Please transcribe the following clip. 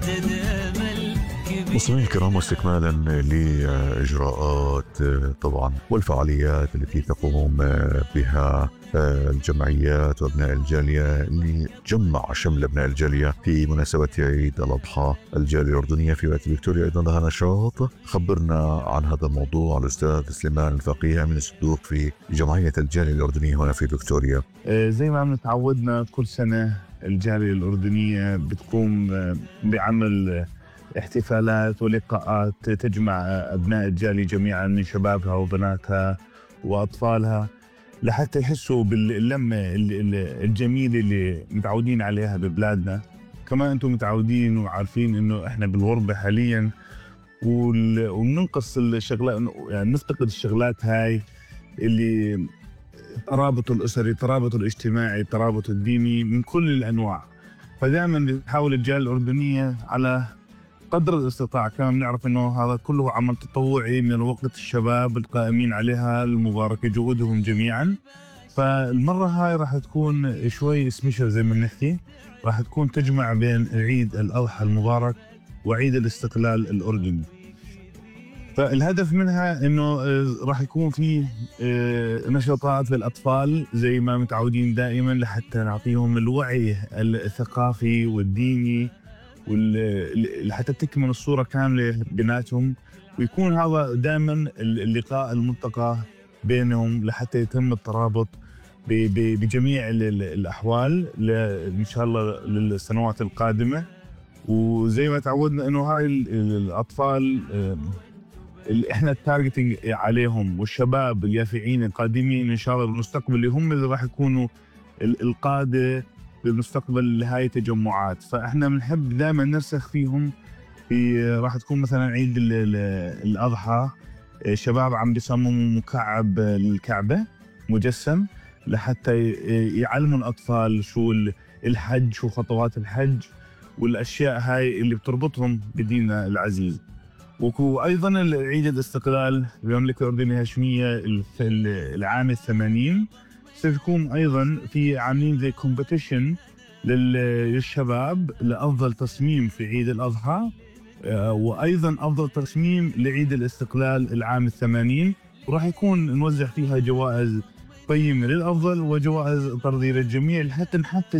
مستمعينا الكرام، واستكمالا لإجراءات طبعا والفعاليات التي تقوم بها الجمعيات وابناء الجاليه لجمع شمل ابناء الجاليه في مناسبه عيد الاضحى الجاليه الاردنيه في ولايه فيكتوريا ايضا لها نشاط. خبرنا عن هذا الموضوع الاستاذ سليمان الفقيه من الصندوق في جمعيه الجاليه الاردنيه هنا في فيكتوريا. زي ما تعودنا كل سنه الجاليه الاردنيه بتقوم بعمل احتفالات ولقاءات تجمع ابناء الجاليه جميعا من شبابها وبناتها واطفالها لحتى يحسوا باللمه الجميله اللي متعودين عليها ببلادنا. كمان انتم متعودين وعارفين انه احنا بالغربه حاليا وننقص الشغلات، يعني نفتقد الشغلات هاي اللي الترابط الاسري، الترابط الاجتماعي، الترابط الديني من كل الانواع. فدائما بتحاول الجاليه الاردنيه على قدر الاستطاعة. كمان بنعرف انه هذا كله عمل تطوعي من وقت الشباب القائمين عليها المباركة جهودهم جميعا. فالمرة هاي راح تكون شوي سبيشال زي ما بنحكي، راح تكون تجمع بين عيد الأضحى المبارك وعيد الاستقلال الأردني. فالهدف منها انه راح يكون في نشاطات للأطفال زي ما متعودين دائما لحتى نعطيهم الوعي الثقافي والديني حتى تكمل الصورة كاملة بيناتهم، ويكون هذا دائما اللقاء الملتقى بينهم لحتى يتم الترابط بجميع الأحوال إن شاء الله للسنوات القادمة. وزي ما تعودنا إنه هاي الأطفال اللي إحنا التارجتنج عليهم والشباب اليافعين القادمين إن شاء الله بالمستقبل اللي هم اللي راح يكونوا القادة بالمستقبل لهاي التجمعات. فاحنا بنحب دائما نرسخ فيهم. راح تكون مثلا عيد الاضحى شباب عم بيصمموا مكعب الكعبه مجسم لحتى يعلموا الاطفال شو الحج، شو خطوات الحج والاشياء هاي اللي بتربطهم بديننا العزيز. وايضا عيد الاستقلال بالمملكه الاردنيه الهاشميه العام 80 سيكون ايضا في عاملين زي كومبيتيشن للشباب لافضل تصميم في عيد الاضحى، وايضا افضل تصميم لعيد الاستقلال العام 80، وراح يكون نوزع فيها جوائز قيمه للافضل وجوائز طرديه للجميع حتى نحفز